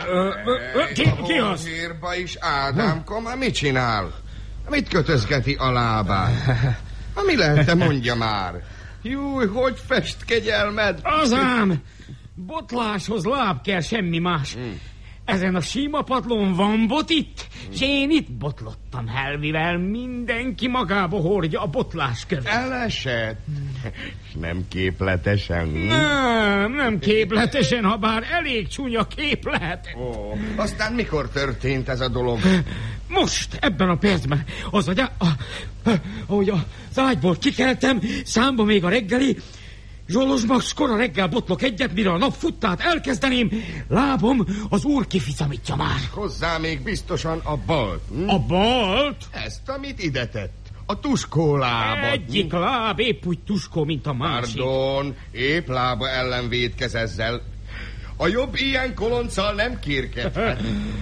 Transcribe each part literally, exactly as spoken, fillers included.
Ki, ki az? Hírba is Ádámkom, hát mit csinál? Mit kötözgeti a lábát? Ha mi lehet, mondja már. Júj, hogy fest kegyelmed? Az ám! Botláshoz láb kell, semmi más. Hmm. Ezen a sima padlón van bot itt, és én itt botlottam Helvivel. Mindenki magába hordja a botlás követ. Elesett? Nem képletesen? Nem, nem képletesen, ha bár elég csúnya képlet. Ó, aztán mikor történt ez a dolog? Most, ebben a percben. Az agy... ahogy az ágyból kikeltem, számba még a reggeli, Zsolozsmax kora reggel botlok egyet, mire a nap futtát elkezdeném, lábom az úr kificamítja már. Hozzá még biztosan a balt. Hm? A balt? Ezt, amit ide tett. A tuskó lábad. Egyik láb épp úgy tuskó, mint a másik. Pardon, épp lába ellen vétkez ezzel. A jobb ilyen kolonccal nem kérkedhet.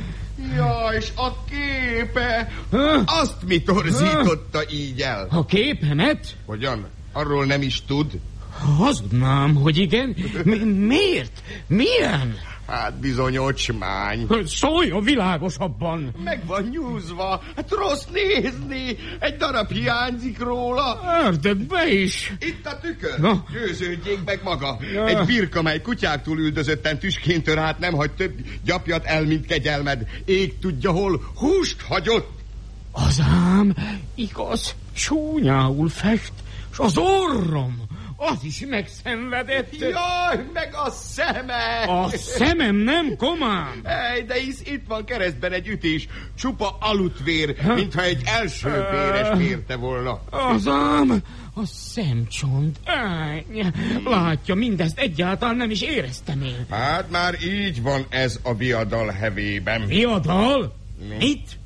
Ja, és a képe, ha? Azt mi torzította ha? Így el? A képemet? Hogyan? Arról nem is tud? Hazudnám, hogy igen. Mi- miért? Milyen? Hát bizony ocsmány. Szóljon világosabban. Meg van nyúzva. Hát rossz nézni. Egy darab hiányzik róla. Ördögbe is. Itt a tükör. Na. Győződjék meg maga. Ja. Egy birka, mely kutyáktól üldözötten tüsként tör át, nem hagy több gyapjat el, mint kegyelmed. Ég tudja hol, húst hagyott. Az ám, igaz, súnyául fest, s az orrom, az is megszenvedett. Jaj, meg a szeme! A szemem nem komám. Ej, de hisz itt van keresztben egy ütés, csupa alutvér, mintha egy első véres mérte volna. Az ám, a szemcsont. Áj, látja, mindezt egyáltalán nem is éreztem én. Hát már így van ez a viadal hevében. Viadal? Mit?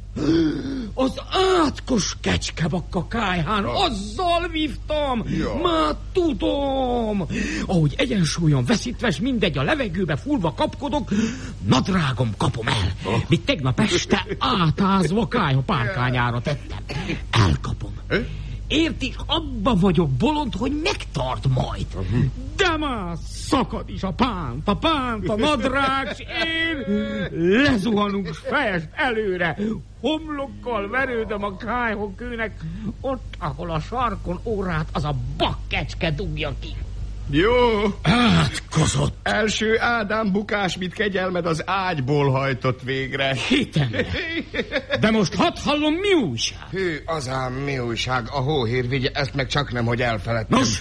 Az átkos kecskebakka kájhán, azzal vívtam. Ja. Már tudom. Ahogy egyensúlyon veszítves, mindegy, a levegőbe fúlva kapkodok, nadrágom kapom el. Oh. Mit tegnap este átázva kájha párkányára tettem. Elkapom. Eh? Érti, abba vagyok bolond, hogy megtart majd. Uh-huh. De már szakad is a pánt, a pánt, a nadrág, s én lezuhanunk fejest előre. Homlokkal verődöm a kájhokőnek, ott, ahol a sarkon órát az a bakkecske dugja ki. Jó. Átkozott. Első Ádám bukás, mit kegyelmed az ágyból hajtott végre. Hitem. De most hadd hallom, mi újság? Hű, az ám mi újság, a hóhér vigye, ezt meg csak nem, hogy elfeledtem. Nos?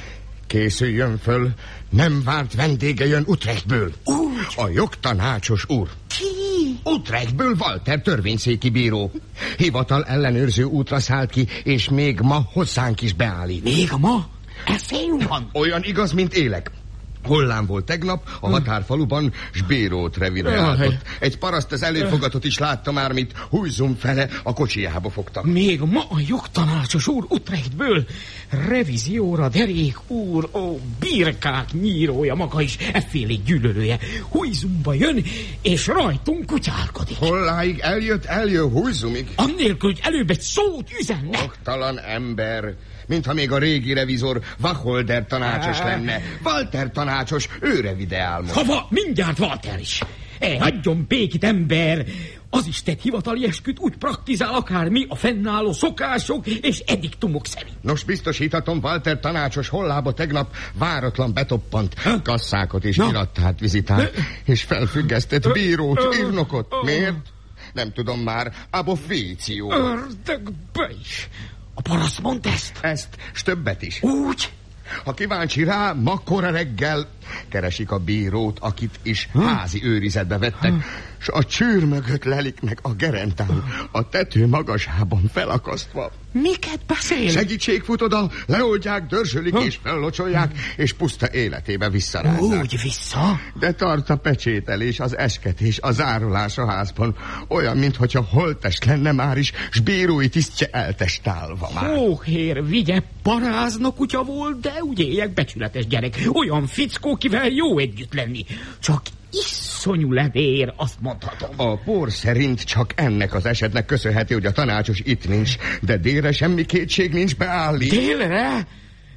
Készüljön föl, nem várt vendége jön Utrechtből. Úgy? A jogtanácsos úr. Ki? Utrechtből Walter törvényszéki bíró. Hivatal ellenőrző útra szállt ki, és még ma hozzánk is beállít. Még ma? Eszély van? Olyan igaz, mint élek. Hollán volt tegnap, a határfaluban, s Bérót revire álltott. Egy paraszt az előfogatot is látta már, mit Hújzum fele a kocsijába fogta. Még ma a jogtanácsos úr Utrechtből revízióra derék úr, ó, birkák nyírója maga is, effélék gyűlölője. Hújzumba jön, és rajtunk kutyálkodik. Holláig eljött, eljön Hújzumig. Annélkül, hogy előbb egy szót üzenne. Oktalan ember. Mintha még a régi revizor Wacholder tanácsos lenne. Walter tanácsos, ő revideál most. Hava, mindjárt Walter is. E, hagyjon békit, ember. Az is tett hivatali esküt, úgy praktizál akármi a fennálló szokások és ediktumok szerint. Nos, biztosítatom, Walter tanácsos Hollába tegnap váratlan betoppant. Ha? Kasszákot és irattát vizitált, és felfüggesztett bírót, írnokot. Miért? Nem tudom már, ab officio. Ördögbe is. A paraszt mondta ezt? Ezt, s többet is. Úgy? Ha kíváncsi rá, ma kora reggel keresik a bírót, akit is ha? házi őrizetbe vettek, ha? s a csőr mögött lelik meg a gerentán, a tető magasában felakasztva. Miket beszél? Segítségfutoda, leoldják, dörzsölik ha? és fellocsolják, és puszta életébe visszarázzák. Úgy vissza? De tart a pecsételés, az esketés, a zárulás a házban. Olyan, mintha holttest lenne már is, s bírói tisztje eltestálva már. Hóhér vigye, parázna kutya volt, de úgy éljek becsületes gyerek. Olyan fickó, kivel jó együtt lenni. Csak iszonyú levér, azt mondhatom. A por szerint csak ennek az esetnek köszönhető, hogy a tanácsos itt nincs, de délre semmi kétség nincs beállít. Délre?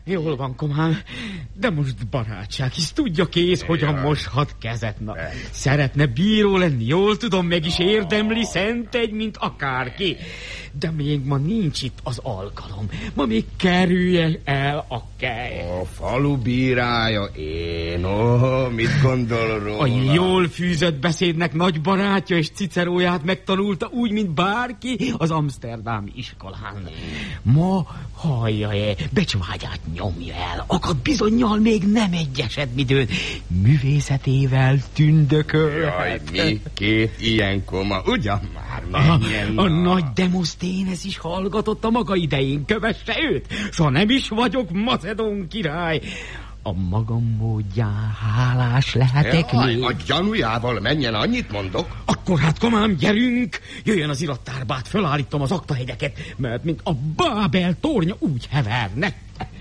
Jól van, komám, de most barátság, hisz tudja kész, hogyan moshat kezet. Na, szeretne bíró lenni, jól tudom, meg is érdemli, szentegy, mint akárki. De még ma nincs itt az alkalom. Ma még kerüljen el a kely. A falu bírája én, oh, mit gondol róla? A jól fűzött beszédnek nagy barátja és Ciceróját megtanulta úgy, mint bárki az amszterdámi iskolán. Ma, hallja-e, becsvágyát nyomja el, akad bizonnyal még nem egyeset midőn. Művészetével tündökölhet. Jaj, mi két ilyen koma, ugyan már menjen. A, a nagy Demosténez is hallgatott a maga idején, kövesse őt, s ha nem is vagyok macedón király, a magam módján hálás lehetek Jaj, még. a gyanújával menjen, annyit mondok. Akkor hát, komám, gyerünk, jöjjön az irattárbát, fölállítom az aktahegyeket, mert mint a Bábel tornya úgy heverne.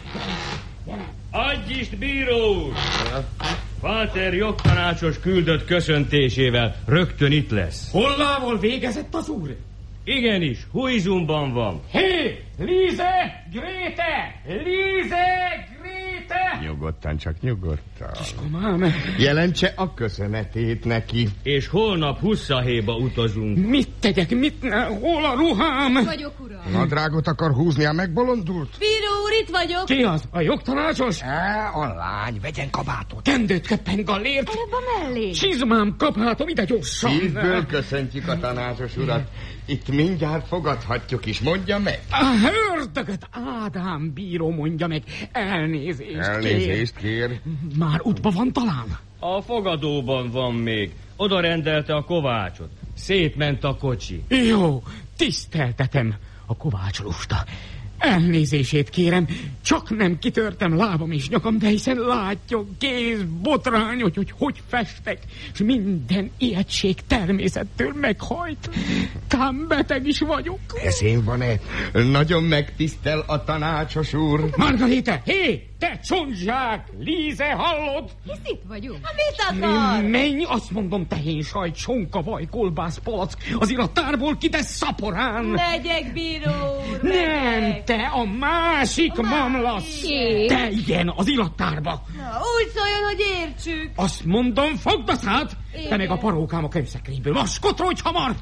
Adjist, bíró! Walter jogtanácsos küldött köszöntésével rögtön itt lesz. Hollával végezett az úr? Igenis, Huizumban van. Hé, Líze, Gréte! Líze, Gréte! Nyugodtan, csak nyugodtan. Komám, Jelentse a köszönetét neki. És holnap Huszahéba utazunk. mit tegyek, mit ne, hol a ruhám? Vagyok, uram. Nadrágot akar húzni, a megbolondult? Bíró úr, itt vagyok. Ki az? A jogtanácsos? E, a lány, vegyen kabátot. Kendőt köppen gallért. Ebbe mellé. Csizmám, kaphátom, ide gyorsan. Szívből köszöntjük a tanácsos urat. Itt mindjárt fogadhatjuk is, mondja meg. A ördögöt, Ádám bíró, mondja meg. Elnézést, Elnézést kér. kér. Már útba van talán? A fogadóban van még. Oda rendelte a kovácsot. Szétment a kocsi. Jó, tiszteltetem a Kovács lusta. Elnézését kérem, csak nem kitörtem lábam és nyakam, de hiszen látja, kéz, botrány, hogy hogy, hogy festek, és minden ijegység természettől meghajt. Tám beteg is vagyok. Eszén van-e? Nagyon megtisztel a tanácsos úr. Margarita, hé, te csontzsák, Líze, hallod? Hisz itt vagyunk. Mit akar? Menj, azt mondom, tehén, sajt, sonka, vaj, kolbász, palack, az irattárból ki, de szaporán. Megyek, bíró úr, Nem, megyek. te a másik A mamlasz. Ki? Te igen, az ilattárba. Na, úgy szóljon, hogy értsük. Azt mondom, fogd a szád. Te Igen. meg a parókám a könyvszekrényből. Vas, kotrodj hamar!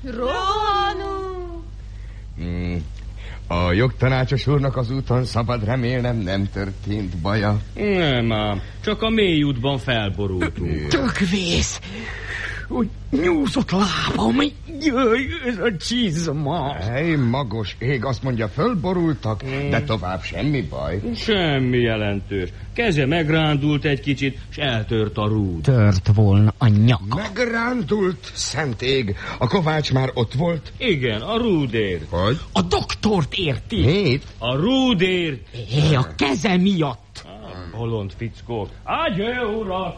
Rohanunk. Hmm. A jogtanácsos úrnak az úton szabad, remélem nem történt baja. Nem ám, csak a mély útban felborultunk. Tökvész! Úgy nyúzott lábam. Jöjj, ez a csizma. Hely, magos ég, azt mondja, fölborultak, de tovább semmi baj. Semmi jelentős. Keze megrándult egy kicsit, s eltört a rúd. Tört volna a nyaka. Megrándult, szent ég. A Kovács már ott volt? Igen, a rúdér. Hogy? A doktort érti. Mit? A rúdér. Hé, a keze miatt. Ah, bolond fickók. Adjö, urak!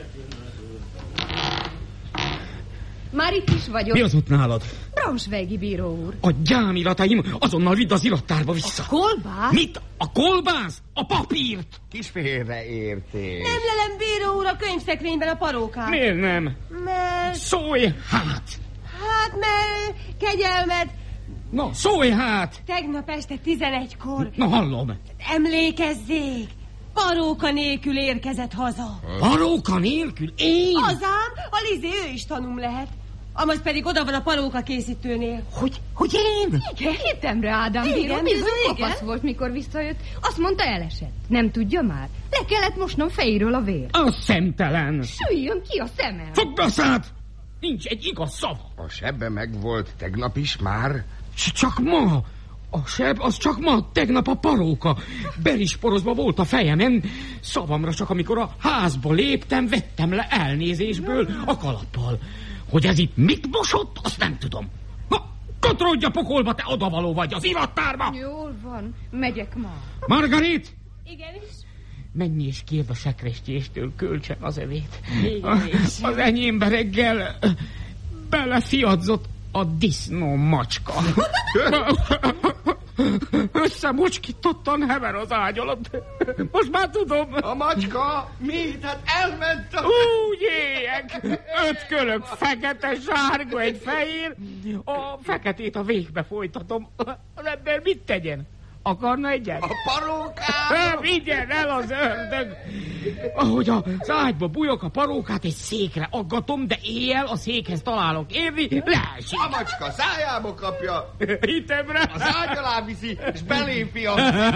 Már itt is vagyok. Mi az ott nálad? Braunschweigi bíró úr. A gyámirataim, azonnal vidd az irattárba vissza. Kolbász? Mit? A kolbász? A papírt? Kis félreértés. Nem lelem, bíró úr, a könyvszekrényben a parókát. Miért nem? Mert, Szólj hát! hát mert, kegyelmed, Na, szólj hát! tegnap este tizenegykor, Na, hallom. emlékezzék, paróka nélkül érkezett haza. Paróka nélkül? Én? Azám, a Lizé, ő is tanúm lehet. Amaz pedig oda van a paróka készítőnél. Hogy, hogy én? Igen, hitemre Ádám Igen, bíró. bizony, Bizony igen. kopasz volt, mikor visszajött. Azt mondta, elesett. Nem tudja már? Le kellett mosnom fejéről a vér. A szemtelen. Süljön ki a szemem. Fogd a szád! Nincs egy igaz szav. A sebbe megvolt tegnap is már? C- Csak ma. A seb, az csak ma, tegnap a paróka. Berisporozva volt a fejemen. Szavamra csak, amikor a házba léptem, vettem le elnézésből a kalappal. Hogy ez itt mit mosott, azt nem tudom. Ha, kotrodj a pokolba, te odavaló vagy, az irattárba! Jól van, megyek ma. Margarit! Igenis. Menj és kérd a sekrestjéstől, költsen az evét. Igenis. Az enyémbe reggel belefiadzott a disznó macska. Összemocskítottan hever az ágy alatt. Most már tudom. A macska? Mi? Hát elment a... Úgy éjek. Öt kölök, fekete, sárga, egy fehér. A feketét a végbe folytatom. Az ember mit tegyen? Akarna egyet? A parókát? Vigyen el az ördög! Ahogy az ágyba bujok, a parókát egy székre aggatom, de éjjel a székhez találok érni, leesik. A macska szájába kapja, Hitemre! az ágy alá viszi, és belém fiam.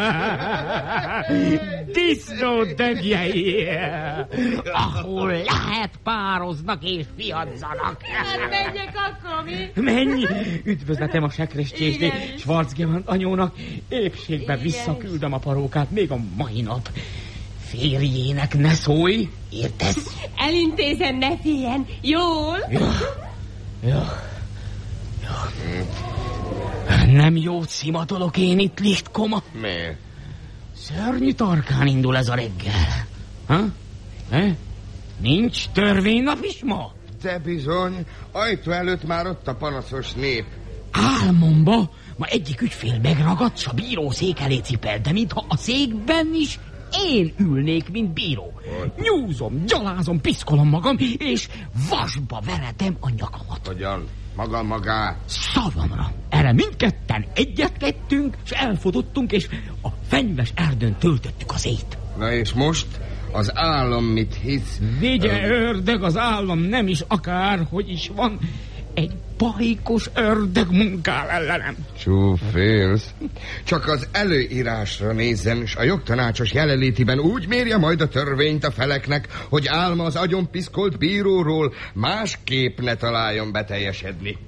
Disznó dögjei! Ahol lehet, pároznak és fiadzanak. Hát menjek akkor, mi? Menj! Üdvözletem a sekrestjésné Schwarzgewand anyónak. Épségbe visszaküldöm a parókát még a mai nap. Férjének ne szólj, értesz? Elintézem, ne féljen. Jól? Jó, jó, jó. Nem jót szimatolok én itt, Lichtkoma. Miért? Szörnyű tarkán indul ez a reggel. Ha? Eh? Nincs törvénynap is ma? De bizony, ajtó előtt már ott a panaszos nép. Álmomba ma egyik ügyfél megragadt, s a bíró szék elé cipelt, de mintha a székben is én ülnék, mint bíró. Nyúzom, gyalázom, piszkolom magam, és vasba veretem a nyakamat. Hogyan? Maga magá? Szavamra. Erre mindketten egyet tettünk, és elfutottunk, és a fenyves erdőn töltöttük az ét. Na és most az állam mit hisz? Vigye ördög, az állam nem is akár, hogy is van. Egy pajkos ördög munkál ellenem. Csúfélsz. Csak az előírásra nézzen, és a jogtanácsos jelenlétében úgy mérje majd a törvényt a feleknek, hogy álma az agyon piszkolt bíróról másképp ne találjon beteljesedni.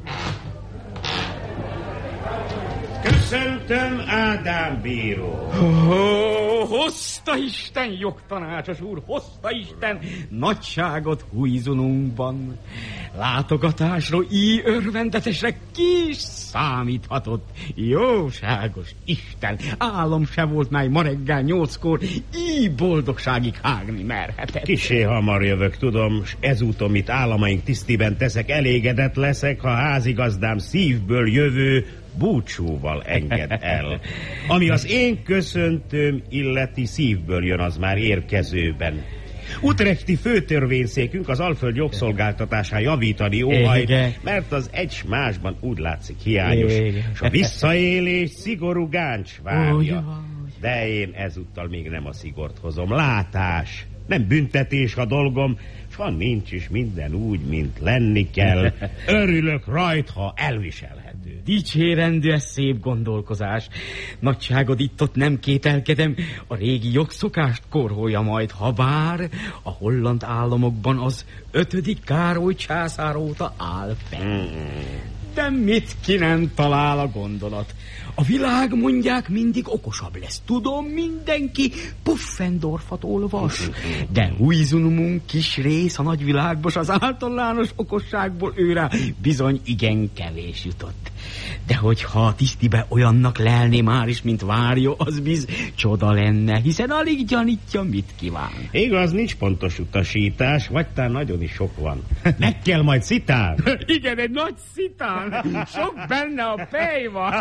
Köszöntöm, Ádám bíró. Oh, hozta Isten, jogtanácsos úr, hozta Isten nagyságot hújzununkban. Látogatásról így örvendetesre ki is számíthatott. Jóságos Isten, álom se volt már ma reggel nyolckor, így boldogságig hágni merhetett. Kissé hamar jövök, tudom, s ezúton, mit államaink tisztében teszek, elégedett leszek, ha házigazdám szívből jövő búcsúval enged el. Ami az én köszöntőm illeti, szívből jön, az már érkezőben. Utrechti főtörvényszékünk az Alföld jogszolgáltatásán javítani óhajt, mert az egy másban úgy látszik hiányos, és a visszaélés szigorú gáncs várja. De én ezúttal még nem a szigort hozom. Látás, nem büntetés a dolgom, s ha nincs is minden úgy, mint lenni kell, örülök rajt, ha elviselhető. Dicsérendő, ez szép gondolkozás. Nagyságod itt-ott nem kételkedem, a régi jogszokást korholja majd, ha bár a holland államokban az ötödik Károly császár óta áll fenn. De mit ki nem talál a gondolat? A világ, mondják, mindig okosabb lesz. Tudom, mindenki Puffendorfat olvas. De Huizunumunk kis rész a nagyvilágban, az általános okosságból őre bizony igen kevés jutott. De hogyha a tisztibe olyannak lelné már is, mint várja, az biz csoda lenne, hiszen alig gyanítja, mit kíván. Igaz, nincs pontos utasítás, vagy talán nagyon is sok van. Meg kell majd szitán. Igen, egy nagy szitán. Sok benne a pejva.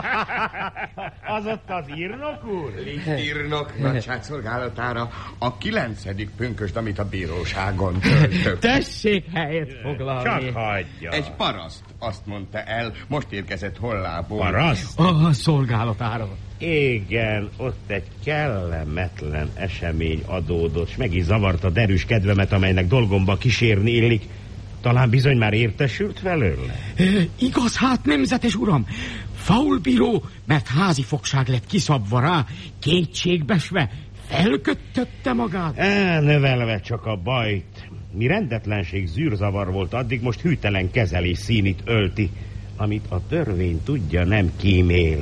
Az ott az írnok úr? Írnok nagyságszolgálatára a kilencedik pünkösd, amit a bíróságon töltök. Tessék helyet foglalni. Csak hagyja. Egy paraszt, azt mondta el, most érkezett Hollából. Paraszt? A szolgálatára. Igen, ott egy kellemetlen esemény adódott, s meg is zavarta a derűs kedvemet, amelynek dolgomba kísérni illik. Talán bizony már értesült felőle? E, igaz, hát nemzetes uram, faulbíró, mert házi fogság lett kiszabva rá, kétségbesve, felköttötte magát. Elnövelve csak a bajt. Mi rendetlenség zűrzavar volt addig, most hűtelen kezelés színit ölti, amit a törvény tudja, nem kímél.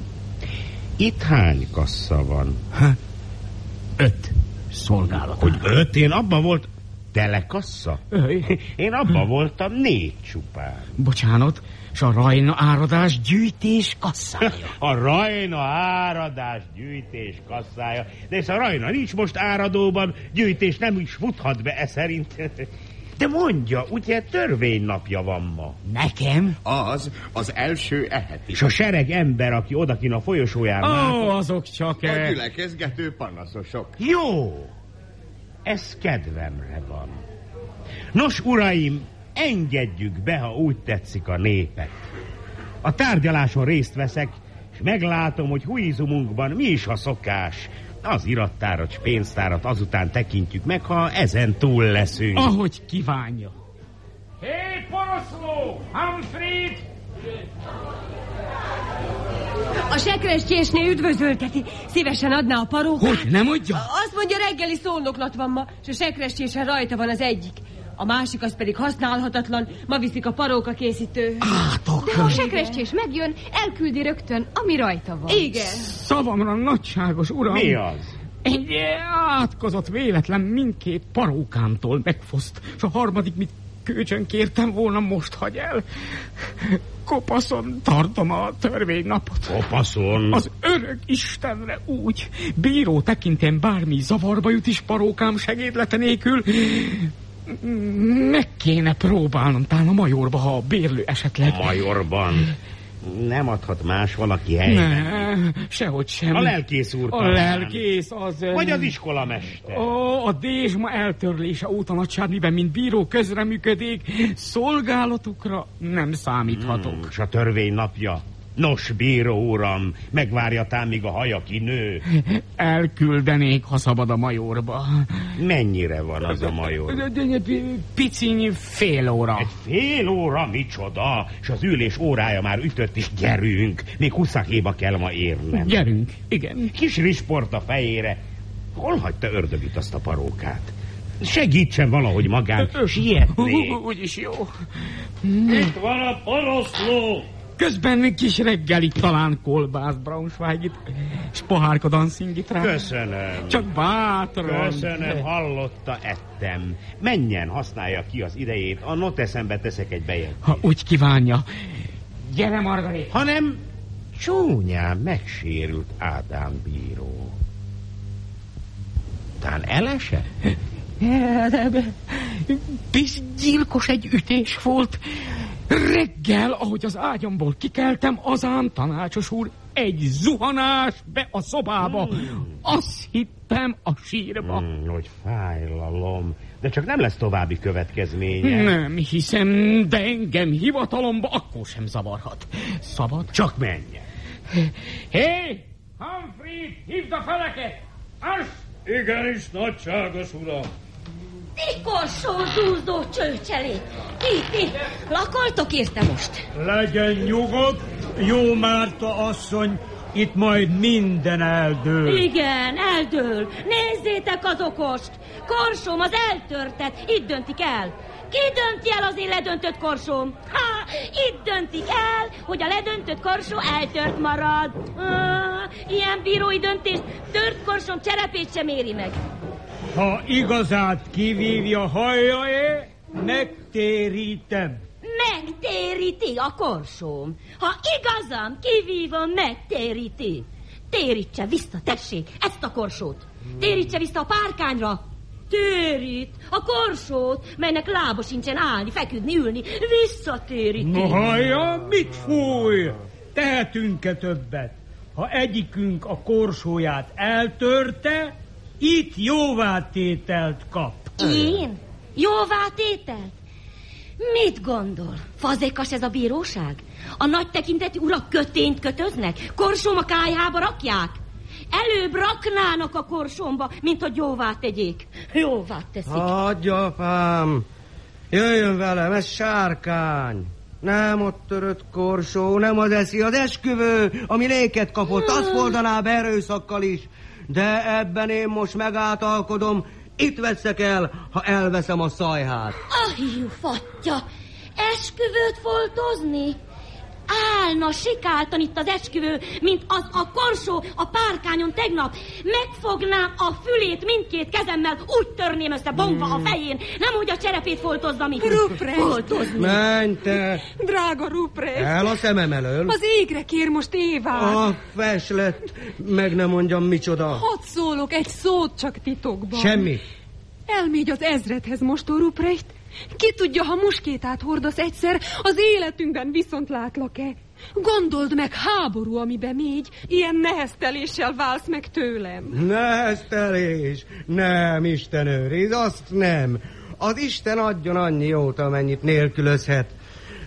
Itt hány kassa van? Ha, öt szolgálat. Hogy öt? Én abban volt... Telekassa? Én abban voltam négy csupán. Bocsánat, s a Rajna áradás gyűjtés kasszája. A Rajna áradás gyűjtés kasszája. De ez a Rajna nincs most áradóban, gyűjtés nem is futhat be e szerint. De mondja, ugye törvénynapja van ma? Nekem? Az, az első eheti. És a sereg ember, aki odakin a folyosóján Ó, látott... azok csak... A gyülekezgető panaszosok. Jó! Ez kedvemre van. Nos, uraim, engedjük be, ha úgy tetszik, a népet. A tárgyaláson részt veszek, és meglátom, hogy huizumunkban mi is a szokás. Az irattárat s pénztárat azután tekintjük meg, ha ezen túl leszünk. Ahogy kívánja. Hé, hey, poroszló! Humphrey! A sekrestyésné üdvözölteti. Szívesen adná a parókát. Hogy, nem adja? Azt mondja, reggeli szónoklat van ma, és a sekrestyésen rajta van az egyik. A másik az pedig használhatatlan, ma viszik a paróka készítő. Átok! De ha a sekrestyés megjön, elküldi rögtön, ami rajta van. Igen. Szavamra, nagyságos uram! Mi az? Egy átkozott véletlen mindkét parókámtól megfoszt, és a harmadik, mit kölcsön kértem volna, most hagy el. Kopaszon tartom a törvénynapot. Kopaszon? Az örök Istenre úgy. Bíró tekintem bármi zavarba jut is parókám segédlete nélkül. Meg kéne próbálnom talán a majorba, ha a bérlő esetleg... A majorban? Nem adhat más valaki helyben? Ne, sehogy sem. A lelkész úr A talán. lelkész az... Vagy az iskolamester. Ó, a dézsma eltörlése óta nagyságmiben, mint bíró közreműködik, szolgálatukra nem számíthatok. Hmm, s a törvény napja? Nos, bíró uram, megvárja tám, míg a haja kinő. Elküldenék, ha szabad a majorba. Mennyire van az a major? Piciny fél óra. Egy fél óra, micsoda? És az ülés órája már ütött is, gyerünk. Még huszakéba kell ma érnem. Gyerünk, igen. Kis risport a fejére. Hol hagyta ördögit azt a parókát? Segítsen valahogy magán, sietnék. Úgyis jó. Itt van a poroszló! Közben kis reggelig talán kolbászt, Braunschweigit, és pohárka dancingit rá. Köszönöm. Csak bátran. Köszönöm, hallotta, ettem. Menjen, használja ki az idejét, a noteszembe teszek egy bejegyzést. Ha úgy kívánja. Gyere, Margarit. Hanem csúnyán megsérült Ádám bíró. Tán elesett? Bizgyilkos egy ütés volt. Reggel, ahogy az ágyamból kikeltem, azán, tanácsos úr, egy zuhanás be a szobába. Hmm. Azt hittem a sírba. Hmm, hogy fájlalom. De csak nem lesz további következménye. Nem hiszem, de engem hivatalomba akkor sem zavarhat. Szabad? Csak menjen. Hé, hey, Humphrey, hívd a feleket! Ars! Igenis, nagyságos uram. Ti korsó dúzdó csőcselék! Ti, ti, lakoltok érte most? Legyen nyugodt, jó Márta asszony, itt majd minden eldől. Igen, eldől. Nézzétek az okost. Korsóm az eltörtet, itt döntik el. Ki dönti el az én ledöntött korsóm? Ha, itt döntik el, hogy a ledöntött korsó eltört marad. Ah, ilyen bírói döntés tört korsóm cserepét sem éri meg. Ha igazát kivívja hallja-e, megtérítem. Megtéríti a korsóm. Ha igazam kivívom, megtéríti. Térítse vissza, tessék, ezt a korsót. Térítse vissza a párkányra. Térít a korsót, melynek lába sincsen állni, feküdni, ülni. Visszatéríti. No hallja, mit fúj? Tehetünk-e többet? Ha egyikünk a korsóját eltörte, itt jóvátételt kap. Én? Jóvátételt? Mit gondol? Fazékas ez a bíróság? A nagy tekintetű urak kötényt kötöznek? Korsóm a kályhába rakják? Előbb raknának a korsomba, mint hogy jóvá tegyék. Jóvá teszik. Hagyja, apám! Jöjjön velem, ez sárkány. Nem ott törött korsó, nem az eszi, az esküvő, ami néket kapott, azt fordaná be erőszakkal is. De ebben én most megátalkodom, itt veszek el, ha elveszem a szajhát. Ahjú, fatya, esküvőt foltozni? Állna sikáltan itt az esküvő, mint az a korsó a párkányon tegnap. Megfognám a fülét mindkét kezemmel, úgy törném össze bomba a fején, nem hogy a cserepét foltozzam itt. Ruprecht! Foltozni. Menj te! Drága Ruprecht! El a szemem elől. Az égre kér most Évát. Ah, fes lett, meg nem mondjam micsoda. Hadd szólok egy szót csak titokban. Semmi. Elmégy az ezredhez most, a Ruprecht. Ki tudja, ha muskétát hordasz egyszer, az életünkben viszont látlak-e? Gondold meg, háború, amiben mégy, ilyen nehezteléssel válsz meg tőlem. Neheztelés? Nem, Isten őriz, azt nem. Az Isten adjon annyi jót, amennyit nélkülözhet.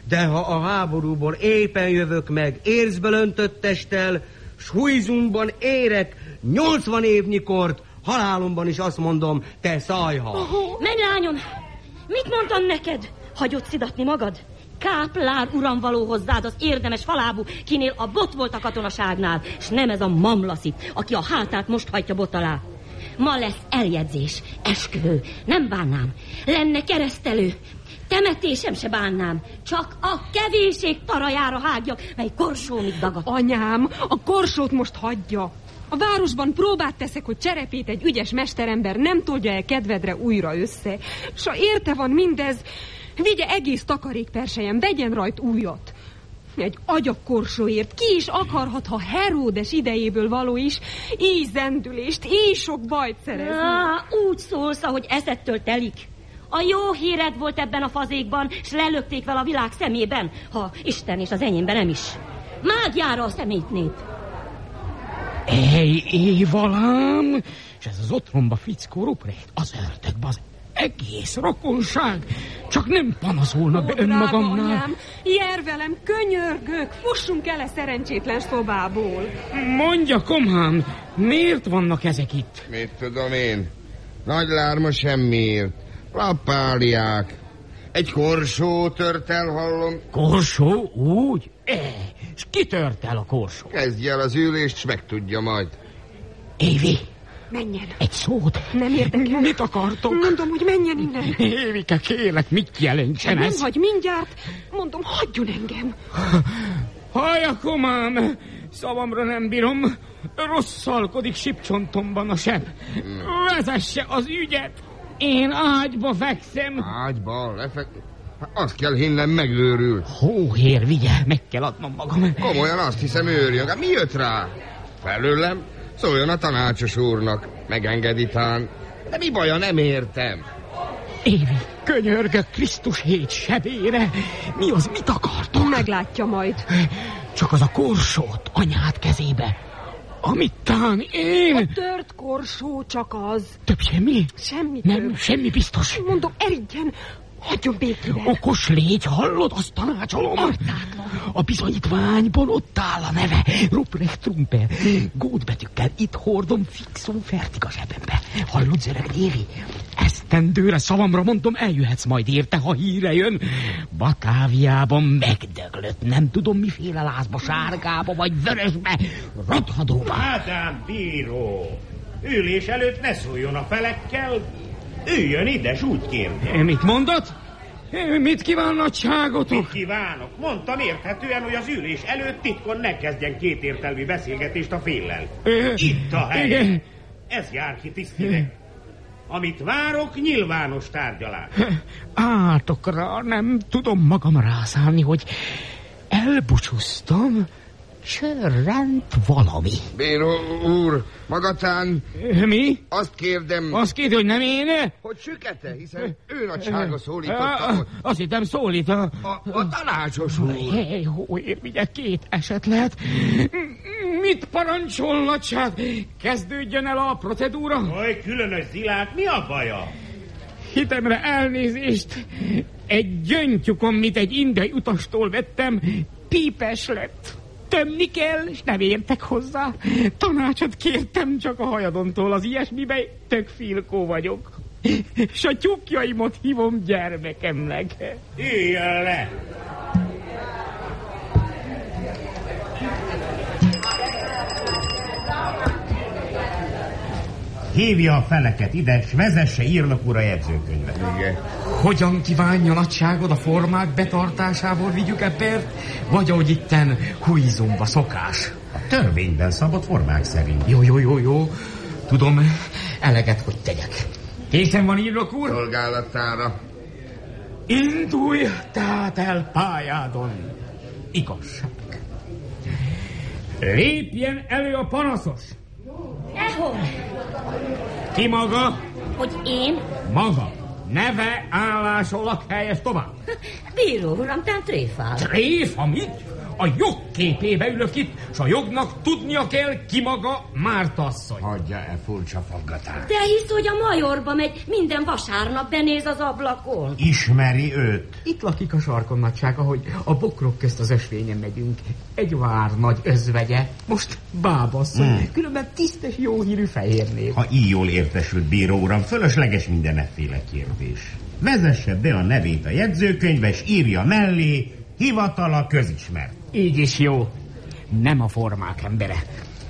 De ha a háborúból éppen jövök meg, érzből öntött testtel, s Huizumban érek nyolcvan évnyi kort, halálomban is azt mondom, te szajha. Oh, menj, lányom! Mit mondtam neked? Hagyod szidatni magad? Káplár uram való hozzád az érdemes falábú, kinél a bot volt a katonaságnál, s nem ez a mamlaszit, aki a hátát most hajtja bot alá. Ma lesz eljegyzés, esküvő, nem bánnám. Lenne keresztelő, temetésem se bánnám. Csak a kevéség tarajára hágjak, mely korsómig dagad. Anyám, a korsót most hagyja. A városban próbát teszek, hogy cserepét egy ügyes mesterember nem tudja el kedvedre újra össze. S ha érte van mindez, vigye egész takarékpersejem, vegyen rajt újat. Egy agyakorsóért ki is akarhat, ha Heródes idejéből való is, így zendülést, így sok bajt szerezni. Á, úgy szólsz, ahogy eszettől telik. A jó híred volt ebben a fazékban, s lelökték vele a világ szemében, ha Isten és az enyémben nem is. Mágiára a szemét nép. Ej, Évalám, és ez az otromba fickó Ruprecht, az ördögbe az egész rokonság, csak nem panaszolnak be önmagamnál. Anyám, jár velem, könyörgök, fussunk el a szerencsétlen szobából. Mondja, komhám, miért vannak ezek itt? Mit tudom én? Nagy lárma semmiért. Lapáliák. Egy korsó tört el, hallom. Korsó? Úgy? E, és ki tört el a korsó? Kezdj el az ülést, s megtudja majd. Évi! Menjen. Egy szót. Nem érdekel. Mit akartok? Mondom, hogy menjen innen. Évike, kérlek, mit jelentsen nem ez? Nem hagy mindjárt. Mondom, hagyjon engem. Hallja, komám, szavamra nem bírom. Rosszalkodik sipcsontomban a seb. Hmm. Vezesse az ügyet. Én ágyba fekszem. Ágyba? Lefek... Azt kell hinnem, megőrül. Hóhér, vigye, meg kell adnom magam. Komolyan azt hiszem, őrjön. Mi jött rá? Felőlem? Szóljon a tanácsos úrnak. Megengedi tán. De mi baja, nem értem. Évi, könyörgök Krisztus hét sebére. Mi az, mit akartok? Meglátja majd. Csak az a korsót anyád kezébe. Amit tán én... A tört korsó csak az. Több semmi? Semmi Nem, több. semmi biztos. Mondom, erigyen. Hagyjon békében. Okos légy, hallod? Azt tanácsolom. Artátlan. A bizonyítványban ott áll a neve. Ruprecht Trumper. Gótbetűkkel itt hordom fixum fertig a zsebembe. Hallod, zöreg Évi? Esztendőre szavamra mondom, eljöhetsz majd érte, ha híre jön. Batáviában megdöglött. Nem tudom, miféle lázba, sárgába vagy vörösbe, rothadóba. Ádám bíró, ülés előtt ne szóljon a felekkel. Üljön ide, s úgy kérni. Mit mondott? Mit kíván nagyságotok? Mit kívánok? Mondtam érthetően, hogy az ülés előtt titkon ne kezdjen kétértelmű beszélgetést a féllel. Itt a hely. Igen. Ez jár ki tisztinek. Amit várok, nyilvános tárgyalás. Átokra nem tudom magam rászállni, hogy elbúcsúztam. Csörrent valami. Bíró úr, magatán... Mi? Azt kérdem... Azt kérdi, hogy nem én? Hogy sükete, hiszen ő nagysága szólította. Azt hittem szólít a... A, a tanácsos úr. Hely, hóér, ugye két eset lehet. Mit parancsol, nagyság? Kezdődjön el a procedúra? Oly, különös Zilák, mi a baja? Hitemre elnézést. Egy gyöngytyukon, mit egy indiai utastól vettem, pípes lett. Tömni kell, és nem értek hozzá. Tanácsot kértem csak a hajadontól, az ilyesmiben tök filkó vagyok. És a tyúkjaimat hívom gyermekemnek. Üljön le! Hívja a feleket ide, s vezesse írnok úr a jegyzőkönyvet. Igen. Hogyan kívánja nagyságod a formák betartásából vigyük e pert, vagy ahogy itten Huizumba szokás? A törvényben szabott formák szerint. Jó, jó, jó, jó. Tudom, eleget, hogy tegyek. Készen van, írnok úr? Szolgálatára. Indulj tehát el pályádon. Igazság. Lépjen elő a panaszos. Ehol? Ki maga? Hogy én? Maga. Neve, állása, lakhelyes tovább. Bíró uram, tán tréfál. Tréfa, mit? A jog képébe ülök itt, s a jognak tudnia kell, ki maga Márta asszony. Hagyja-e furcsa faggatást? De hisz, hogy a Majorba megy, minden vasárnap benéz az ablakon. Ismeri őt? Itt lakik a sarkon, nagysága, hogy a bokrok közt az ösvényen megyünk. Egy vár nagy özvegye, most bábasszony, hmm. különben tisztes, jó hírű fehér név. Ha így jól értesült, bíró uram, fölösleges mindenféle kérdés. Vezesse be a nevét a jegyzőkönyvbe, és írja mellé, hivatala közismert. Így is jó. Nem a formák embere.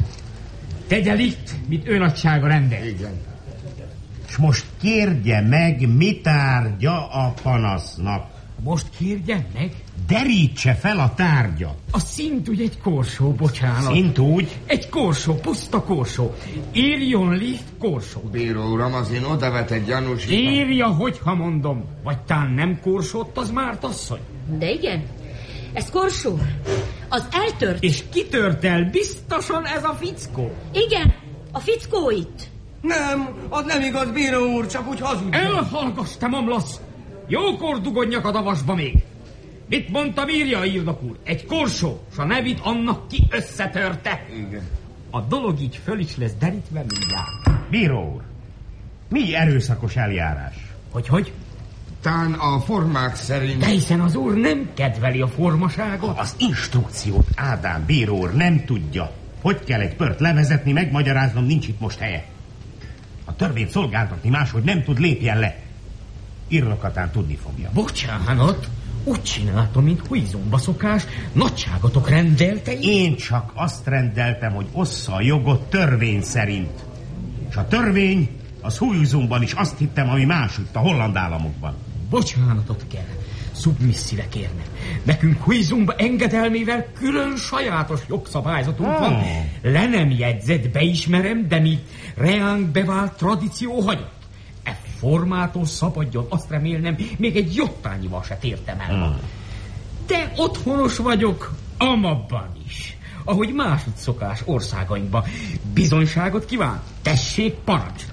Tegye itt, mint ő nagysága rendel. Igen. És most kérje meg, mi tárgya a panasznak. Most kérjen meg? Derítse fel a tárgyat. A szintúgy egy korsó, bocsánat. Szintúgy? Egy korsó, puszta korsó. Írjon lift korsó. Bíró uram, az én odavetett gyanús... Írja, hogyha mondom. Vagy tán nem korsót az Márta asszony? De igen, ez korsó. Az eltört. És kitört el biztosan ez a fickó? Igen, a fickó itt. Nem, az nem igaz, bíró úr, csak úgy hazudja. Elhallgass, te mamlasz! Jókor dugodjak a davasba még. Mit mondta, bírja, írnok úr? Egy korsó, s a nevét annak ki összetörte. Igen. A dolog így föl is lesz derítve mindjárt. Bíró úr, mi erőszakos eljárás? Hogy, hogy? Tán a formák szerint... De hiszen az úr nem kedveli a formaságot. Az instrukciót Ádám bíró úr nem tudja. Hogy kell egy pört levezetni, megmagyaráznom, nincs itt most helye. A törvényt szolgáltatni máshogy nem tud, lépjen le. Írnokatán tudni fogja. Bocsánat, úgy csináltam, mint Huizumba szokás, nagyságotok rendelte. Én csak azt rendeltem, hogy ossza a jogot törvény szerint. És a törvény az Huizumban is azt hittem, ami másutt, a holland államokban. Bocsánatot kell, szubmisszire kérne. Nekünk Huizumba engedelmével külön sajátos jogszabályzatunk oh. van. Le nem jegyzett, beismerem, de mi reánk bevált tradíció hagyott. E formától szabadjon, azt remélnem, még egy jottányival se tértem el. Hmm. De otthonos vagyok amabban is, ahogy másod szokás országainkban. Bizonyságot kíván, tessék parancsra.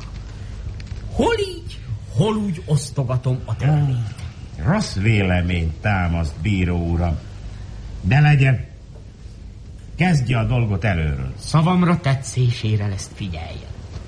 Hol így, hol úgy osztogatom a törvényt. Rossz véleményt támaszt, bíró uram. De legyen. Kezdje a dolgot előről. Szavamra tetszésére ezt figyeljen.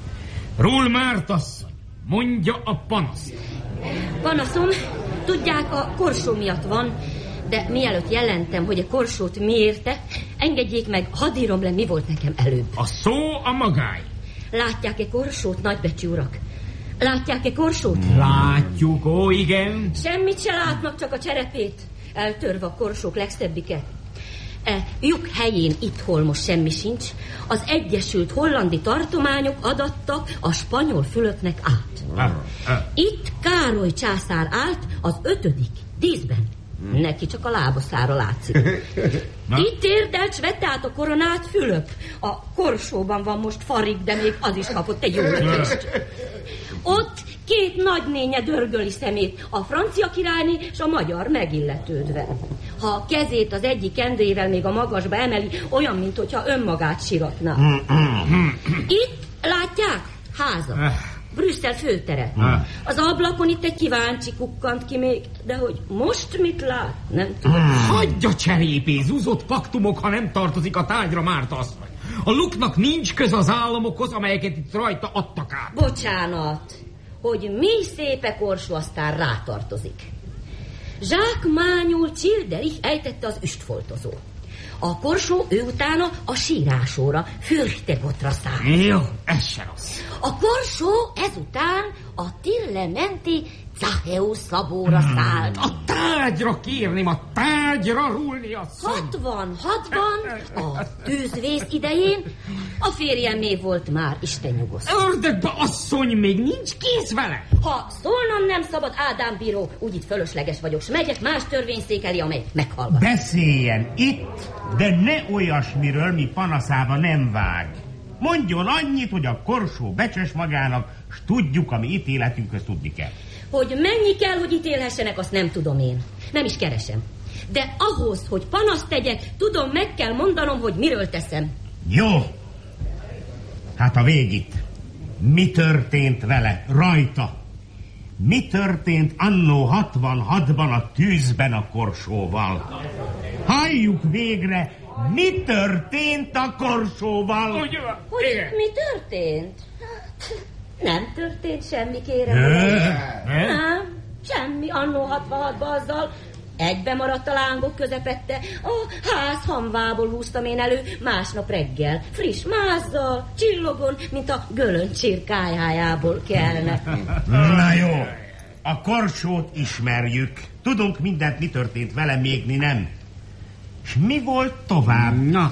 Rúl Márta asszony, mondja a panaszt. Panaszom, tudják, a korsó miatt van, de mielőtt jelentem, hogy a korsót mi érte, engedjék meg, hadd írom le, mi volt nekem előbb. A szó a magány. Látják-e korsót, nagybecsű urak? Látják-e korsót? Látjuk, ó igen. Semmit se látnak, csak a cserepét. Eltörve a korsók legszebbike. E, lyuk helyén itthol most semmi sincs. Az Egyesült Hollandi Tartományok adattak a spanyol fülöknek át. Itt Károly császár állt az ötödik díszben. Neki csak a lábaszára látszik. Itt érdelt, s vette át a koronát Fülöp. A korsóban van most Farik, de még az is kapott egy jó lökést. Ott két nagynénye dörgöli szemét, a francia királyné és a magyar megilletődve. Ha a kezét az egyik kendőjével még a magasba emeli, olyan, mint hogyha önmagát siratná. Itt, látják? Háza. Brüsszel főtere. Az ablakon itt egy kíváncsi kukkant ki még, de hogy most mit lát, nem tudom. Hagyja cserépé, zúzott paktumok, ha nem tartozik a tárgyra, Márta asszony. A luknak nincs köze az államokhoz, amelyeket itt rajta adtak át. Bocsánat, hogy mi szépe korsó aztán rátartozik. Zsákmányul Childerich ejtette az üstfoltozó. A korsó ő utána a sírásóra, Fürtegotra szállt. Jó, ez se rossz. A korsó ezután a Tirlementi Zacheusz szabóra szállt. A tárgyra kérném, a tárgyra rúlni asszony. Hatvan, hatvan, a tűzvész idején a férjem még volt már, Isten nyugosz. Ördögbe asszony, még nincs kész vele. Ha szólnom nem szabad, Ádám bíró, úgy itt fölösleges vagyok, s megyek más törvényszék elé, amely meghallgat. Beszéljen itt, de ne olyasmiről, mi panaszába nem vág. Mondjon annyit, hogy a korsó becses magának, s tudjuk, ami ítéletünkhöz tudni kell. Hogy mennyi kell, hogy ítélhessenek, azt nem tudom én. Nem is keresem. De ahhoz, hogy panaszt tegyek, tudom, meg kell mondanom, hogy miről teszem. Jó. Hát a végit. Mi történt vele, rajta? Mi történt annó hatvanhatban a tűzben a korsóval? Halljuk végre, mi történt a korsóval? Hogy mi történt? Nem történt semmi, kérem. Nem, semmi, annó hatvanhatban azzal. Egybe maradt a lángok közepette. A ház hamvából húztam én elő másnap reggel. Friss mázzal, csillogon, mint a gölöncsír kályhájából kelne. Na jó, a korsót ismerjük. Tudunk mindent, mi történt vele, még mi nem. És mi volt tovább? Na.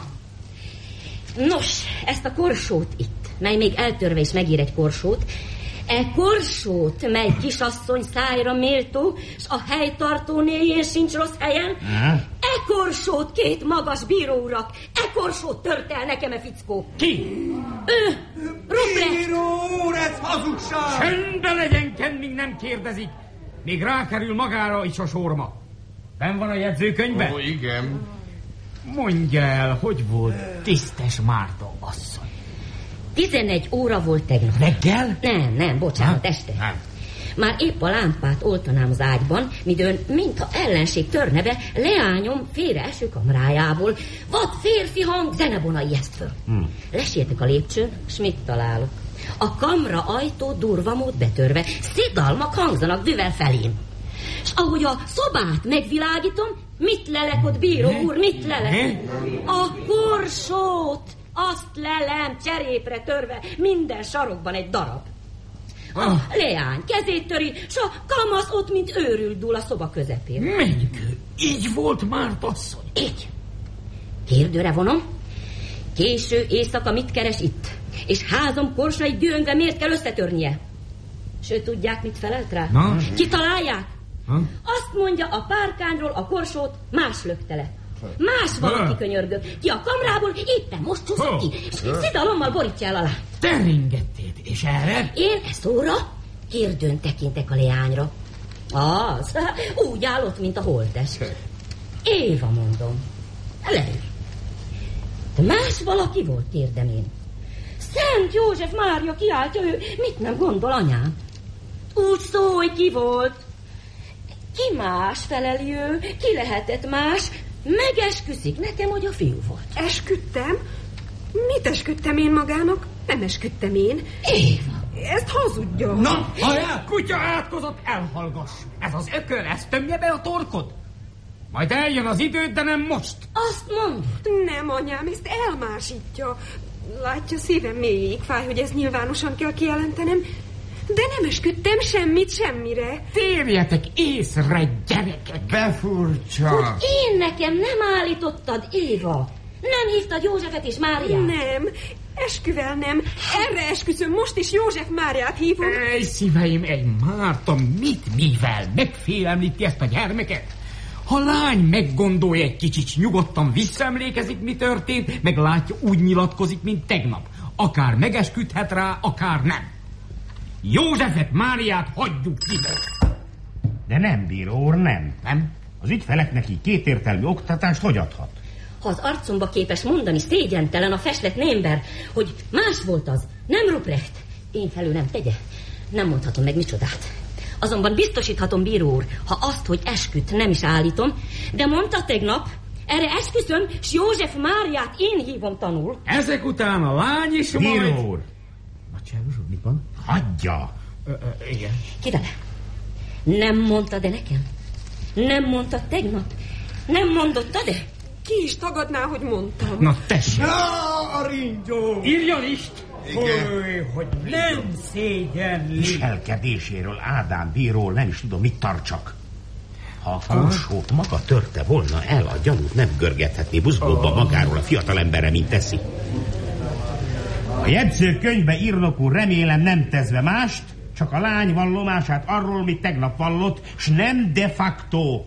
Nos, ezt a korsót itt, mely még eltörve is megír egy korsót, e korsót, mely kisasszony szájra méltó, s a helytartó néjén sincs rossz helyen, ha? E korsót két magas bíróurak, e korsót tört el nekem a fickó. Ki? Ő, Ruprecht. Bíró úr, ez hazugság! Csendbe legyen, Ken, míg nem kérdezik. Még rákerül magára is a sorma. Benn van a jegyzőkönyvben? Ó, igen. Mondja el, hogy volt tisztes Márta asszony? Tizenegy óra volt tegnap. Reggel? Nem, nem, bocsánat, nem, este. Nem. Már épp a lámpát oltanám az ágyban, midőn, mintha ellenség törne be, leányom félreeső kamrájából. Vad férfi hang, zenebona ijeszt föl. Hmm. Lesértek a lépcsőn, s mit találok? A kamra ajtó durva mód betörve, szidalmak hangzanak düvel felén. S ahogy a szobát megvilágítom, mit lelek ott, bíró úr, mit lelek? A korsót, azt lelem, cserépre törve, minden sarokban egy darab. A leány kezét töri, s a kamasz ott, mint őrült dúl a szoba közepén. Mennykő, így volt Márta asszony? Így. Kérdőre vonom. Késő éjszaka mit keres itt? És házam korsai győngve miért kell összetörnie? Sőt, tudják, mit felelt rá? Na? Kitalálják? Ha? Azt mondja, a párkányról a korsót más lökte le. Más valaki könyörgök. Ki a kamrából éppen most csúszott ki, és szidalommal borítja el alá. Te ringettél, és erre? Én e szóra kérdőn tekintek a leányra. Az, úgy állott, mint a holttest. Éva, mondom. Leül. De más valaki volt, kérdem én. Szent József Mária, kiáltja ő, mit nem gondol anyám? Úgy szólj, ki volt. Ki más, feleli ő, ki lehetett más? Megesküszik nekem, hogy a fiú volt. Esküdtem? Mit esküdtem én magának? Nem esküdtem én. Éva. Ezt hazudja. Na, hajrá, kutya átkozott, elhallgass. Ez az ökör, ez tömje be a torkot. Majd eljön az időd, de nem most. Azt mondod? Nem, anyám, ezt elmásítja. Látja, szívem mélyig fáj, hogy ezt nyilvánosan kell kijelentenem. De nem esküdtem semmit semmire. Térjetek észre, gyerekek! Befurcsa! Hogy én nekem nem állítottad, Éva? Nem hívtad Józsefet és Máriát? Nem, esküvel nem. Erre esküszöm, most is József Máriát hívom. Ej, szíveim, egy Márta mit mivel? Megfélemlíti ezt a gyermeket? Ha lány meggondolja egy kicsit, nyugodtan visszaemlékezik, mi történt, meg látja, úgy nyilatkozik, mint tegnap. Akár megesküdhet rá, akár nem. Józsefet, Máriát hagyjuk ide. De nem, bíró úr, nem. Nem? Az ügyfeleknek így kétértelmű oktatást hogy adhat? Ha az arcomba képes mondani szégyentelen a feslet némber, hogy más volt az, nem Ruprecht, én felül nem tegye. Nem mondhatom meg micsodát. Azonban biztosíthatom, bíró úr, ha azt, hogy esküdt, nem is állítom, de mondta tegnap, erre esküszöm, s József Máriát én hívom tanul. Ezek után a lány is majd... Bíró úr! Nagyságos úr, mit van? Hagyja! Ö, ö, igen. Kivele? Nem mondta de nekem? Nem mondta tegnap? Nem mondotta-e? Ki is tagadná, hogy mondtam. Na, tessék! Na, a ringyó! Írja is! Hogy, hogy nem szégyenli. Viselkedéséről Ádám bíró nem is tudom, mit tartsak. Ha a korsót maga törte volna el, a gyanút nem görgethetné buzgóba magáról a fiatalemberre, mint teszi. A jegyzőkönyvbe írnok úr remélem nem tezve mást, csak a lány vallomását arról, mit tegnap vallott, s nem de facto.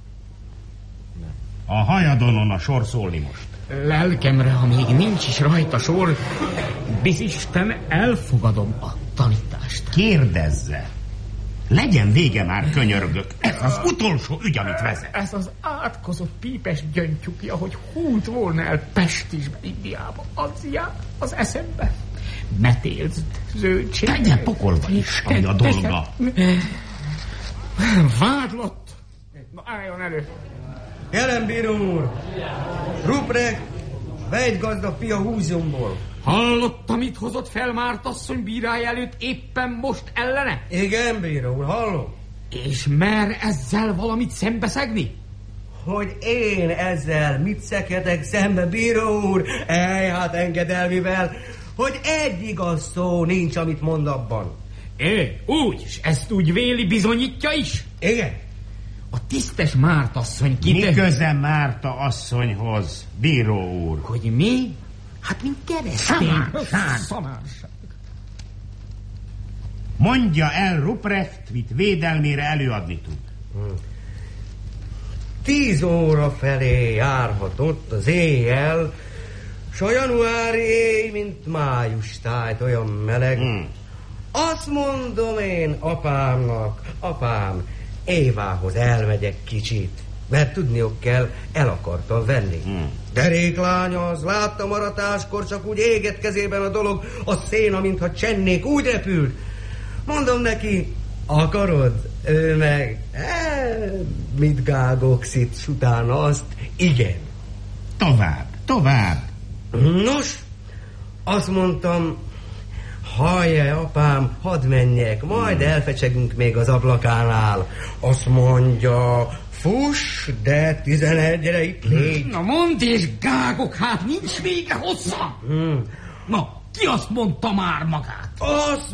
A hajadonon a sor szólni most. Lelkemre, ha még nincs is rajta sor, bizisten elfogadom a tanítást. Kérdezze. Legyen vége már, könyörgök. Ez az utolsó ügy, amit vezet. Ez az átkozott pípes gyöngytyúkja, hogy húlt volna el Pestisbe, Indiába. Az jár az eszembe. Metélt zöldség. Tegye pokolba is, ami a dolga. Vádlott. Na, álljon elő. Jelen, bíró úr! Ruprecht, vegy gazdag fia húzomból. Hallottam, mit hozott fel Mártasszony bírája előtt éppen most ellene? Igen, bíró úr, hallom. És mer ezzel valamit szembeszegni? Hogy én ezzel mit szekedek szembe, bíró úr? Ej, hát engedelmivel, hogy egy igaz szó nincs, amit mond abban. É, úgy, és ezt úgy véli bizonyítja is? Igen. A tisztes Mártasszony kite... Mi köze Márta asszonyhoz, bíró úr? Hogy mi? Hát mint keresztény. Szamárság. Szamárság. Mondja el Ruprecht, mit védelmére előadni tud. Hmm. Tíz óra felé járhatott az éjjel, s a januári éj, mint május tájt, olyan meleg. Hmm. Azt mondom én apámnak, apám, Évához elmegyek kicsit, mert tudniuk kell, el akartam venni. Hmm. Deréklány az, láttam aratáskor, csak úgy égett kezében a dolog, a széna, mintha csennék, úgy repült. Mondom neki, akarod? Ő meg, e, mit gágogsz itt, s utána azt, igen. Tovább, tovább. Nos, azt mondtam, hallja, apám, hadd menjek, majd elfecsegünk még az ablakánál. Azt mondja, fuss, de tizenegyre itt légy. Na mondd és gágok, hát nincs vége hozzá. Hmm. Na, ki azt mondta már magát? Azt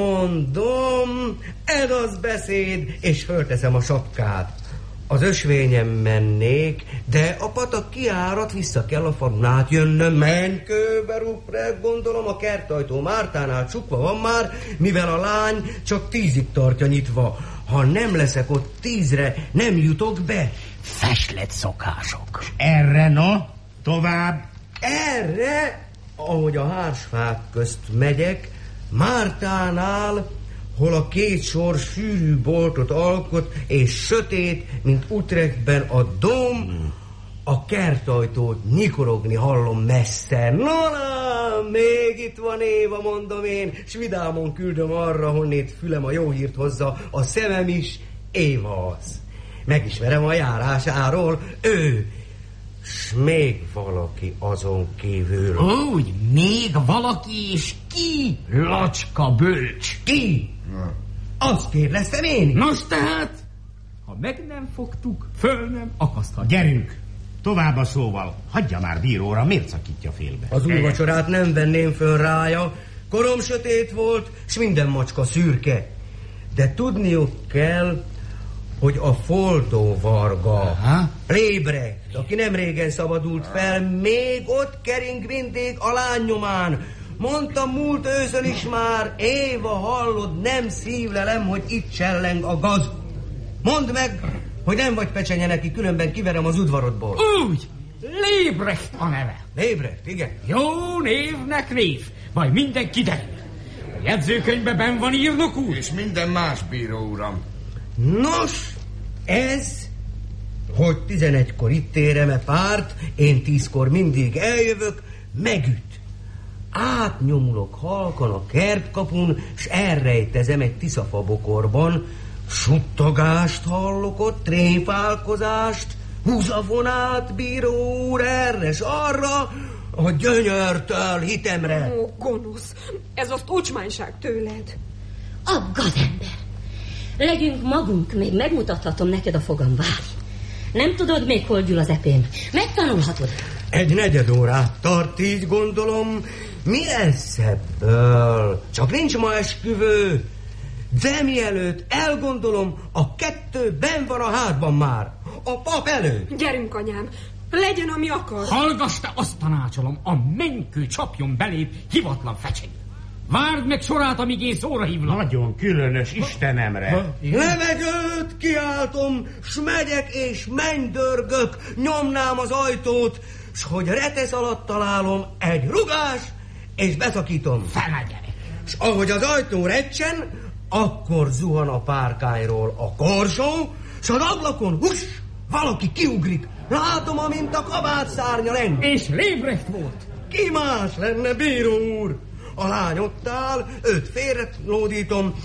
mondom, ez az beszéd, és fölteszem a sapkát. Az ösvényen mennék, de a patak kiárat, vissza kell a falun átjönnöm. Menj kőbe, Ruprecht, gondolom a kertajtó Mártánál csukva van már, mivel a lány csak tízig tartja nyitva. Ha nem leszek ott tízre, nem jutok be. Feslet szokások. Erre, no, tovább. Erre, ahogy a hársfák közt megyek, Mártánál, hol a két sor sűrű boltot alkot, és sötét, mint Utrechtben a dóm, hmm. a kertajtót nyikorogni hallom messze. Na, na, még itt van Éva, mondom én, s vidámon küldöm arra, honnét fülem a jó hírt hozza, a szemem is, Éva az. Megismerem a járásáról, ő, s még valaki azon kívül. Úgy, még valaki, és ki? Lacska bölcs. Ki? Azt kérdeztem én. Nos tehát, ha meg nem fogtuk, föl nem akaszthatjuk. Gyerünk, tovább a szóval. Hagyja már bíróra, miért szakítja félbe? Az úrvacsorát nem venném föl rája. Korom sötét volt, s minden macska szürke. De tudniuk kell, hogy a Foldó Varga, Lébrecht, aki nem régen szabadult fel, még ott kering mindig a lány nyomán. Mondtam múlt őszön is már, Éva, hallod, nem szívlelem, hogy itt cselleng a gaz. Mondd meg, hogy nem vagy pecsenye neki, különben kiverem az udvarodból. Úgy, Lébrecht a neve. Lébrecht, igen. Jó névnek név, majd minden kiderül. A jegyzőkönyvben benn van, írnok úr. És minden más, bíró uram. Nos, ez, hogy tizenegykor itt érem-e párt, én tízkor mindig eljövök, megüt. Átnyomulok halkan a kertkapun, s elrejtezem egy tiszafabokorban. Suttagást hallok ott, tréfálkozást, húzavonát, bíró úr, erre s arra, a gyönyörtől hitemre. Ó, gonosz, ez azt ocsmányság tőled. Aggad ember! Legyünk magunk, még megmutathatom neked a fogam, várj. Nem tudod még, hol gyűl az epém. Megtanulhatod. Egy negyed órát tart, így gondolom. Mi lesz ebből? Csak nincs ma esküvő. De mielőtt elgondolom, a kettő benn van a házban már. A pap előtt. Gyerünk, anyám. Legyen, ami akar. Hallgass, te, azt tanácsolom, a mennykő csapjon belép hivatlan fecsegő. Várd meg sorát, amíg én szóra hívlak. Nagyon különös, Istenemre. Levegőt kiáltom, s megyek és mennydörgök, nyomnám az ajtót, s hogy retesz alatt találom egy rugás, és beszakítom. Felegyenek. S ahogy az ajtó recsen, akkor zuhan a párkányról a korsó, s az ablakon, hus, valaki kiugrik. Látom, amint a kabátszárnya leng. És Lébrecht volt. Ki más lenne, bíró úr? A lány ott áll, őt félre lódítom,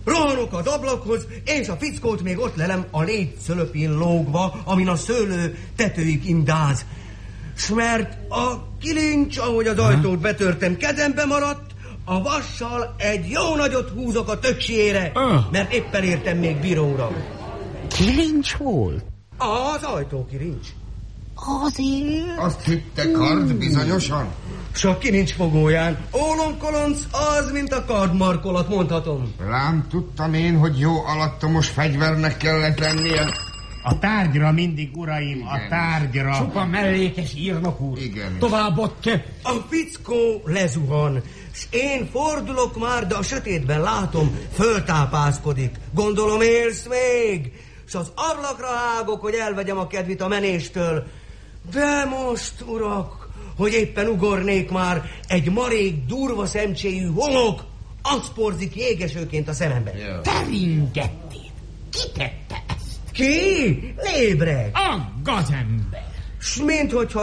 Rohanok az ablakhoz, és a fickót még ott lelem a légyszölöpén lógva, amin a szőlő tetőig indáz. S mert a kilincs, ahogy az ajtót betörtem, kezembe maradt, a vassal egy jó nagyot húzok a töksiére, mert éppen értem még bíróra. Kilincs volt? Az ajtókilincs. Azért? Azt hitte kard bizonyosan? S a kilincs fogóján ólomkolonc az, mint a kardmarkolat, mondhatom. Rám tudtam én, hogy jó alattomos fegyvernek kellett lennie. A tárgyra mindig, uraim, igen. A tárgyra. Csupa mellékes írnok úr. Igen. Tovább ott. A fickó lezuhan, s én fordulok már, de a sötétben látom, föltápászkodik. Gondolom élsz még, s az ablakra hágok, hogy elvegyem a kedvit a menéstől. De most, urak, hogy éppen ugornék már, egy marék durva szemcséjű homok, az porzik jégesőként a szemembe. Teringettél. Ki tette ezt? Ki? Lébre. A gazember. S minthogyha